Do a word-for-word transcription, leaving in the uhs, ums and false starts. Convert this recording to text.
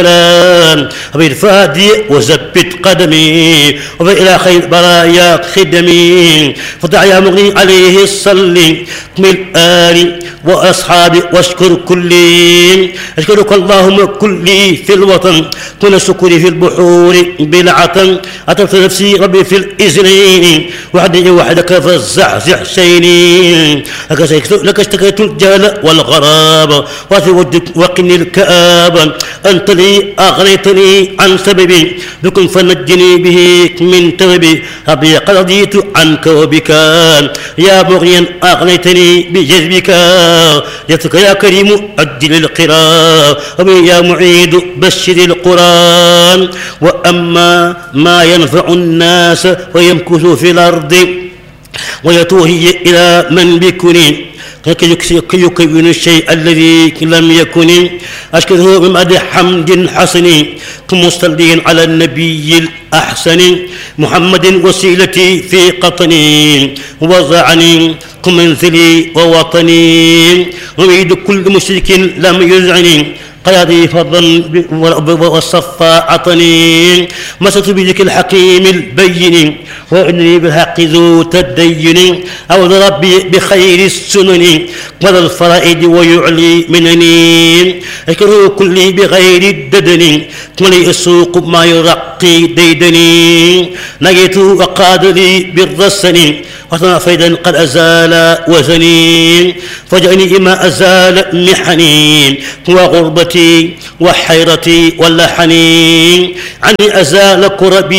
وبالفادي وزبت قدمي وإلى خير برايا خدمي فدع يا مغني عليه الصلي من آل وأصحابي واشكر كلي أشكرك اللهم كلي في الوطن كل شكري في البحور بالعطن أترك نفسي ربي في الإذن وحدي وحدك فالزعزع شيني لك اشتكيت الجهل والغراب وقني الكآب أنت لي أغنيتني عن سببي بكم فنجني به من تبي أبي قد رضيت عنك وبك يا مغنيا أغنيتني بجذبك يتك يا كريم أجل القراء يا معيد بشر القرآن وأما ما ينفع الناس ويمكث في الأرض ويتوهي إلى من بكني كي يكون الشيء الذي لم يكن أشكره بمدح حمد حسن كمصلين على النبي الأحسن محمد وسيلتي في قطني وضعني كمنزلي ووطني أريد كل مشرك لم يزعني قيادي فضلا والصفا عطني مست بذكر الحكيم البين وإنني بالحق ذو تدين أعوذ ربي بخير السنن وذا الفرائد ويعلي منني أشكره كلي بغير الددن ولي السوق ما يرقي ديدني نجيت وقاد لي بالرسن وطنا فيدا قد أزال وزني فجأني إما أزال محني وغربتي وحيرتي واللحني عني أزال كربي